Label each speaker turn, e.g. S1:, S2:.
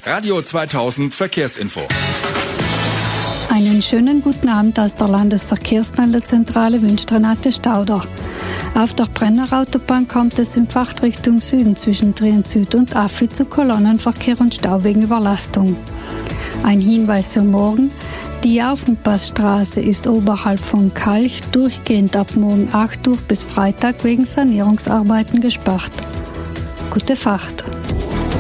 S1: Radio 2000 Verkehrsinfo.
S2: Einen schönen guten Abend aus der Landesverkehrsmeldezentrale wünscht Renate Stauder. Auf der Brennerautobahn kommt es in Fahrtrichtung Süden zwischen Trient Süd und Affi zu Kolonnenverkehr und Stau wegen Überlastung. Ein Hinweis für morgen: die Aufenpassstraße ist oberhalb von Kalch durchgehend ab morgen 8 Uhr bis Freitag wegen Sanierungsarbeiten gesperrt. Gute Fahrt!